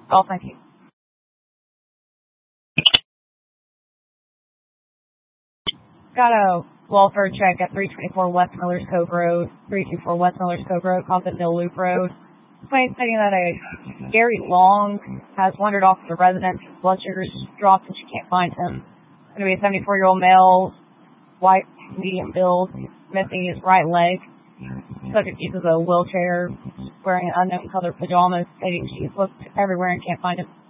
Oh, thank you. Got a welfare check at 324 West Millers Cove Road, 324 West Millers Cove Road, Compton Mill Loop Road. Claim stating that a Gary Long has wandered off the residence. Blood sugar's dropped and she can't find him. Going to be a 74-year-old male, white, medium build, missing his right leg. Subject uses a wheelchair, wearing unknown color pajamas, stating she's looked everywhere and can't find him.